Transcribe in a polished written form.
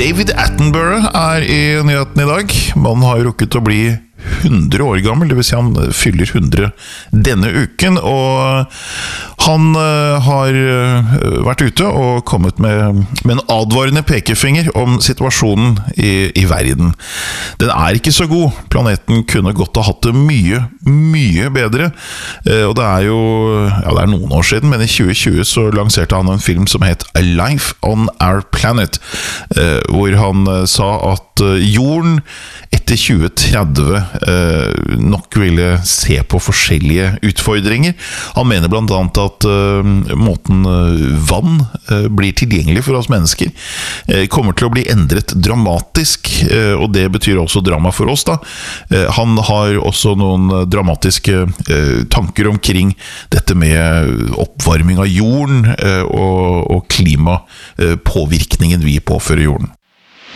David Attenborough I nyheten I dag. Mannen har rukket å bli 100 år gammel, det vil si han fyller 100 denne uken, og han har vært ute og kommet med en advarende pekefinger om situasjonen I verden. Den ikke så god. Planeten kunne godt ha hatt det mye, mye bedre. Og det jo, det noen år siden, men I 2020 så lanserte han en film som het A Life on Our Planet, hvor han sa at jorden etter 2030 nok ville se på forskjellige utfordringer. Han mener blant annet at måten vann blir tilgjengelig for oss mennesker kommer til å bli endret dramatisk, og det betyr også drama for oss da. Han har også noen dramatiske tanker omkring dette med oppvarming av jorden og klimapåvirkningen vi påfører jorden.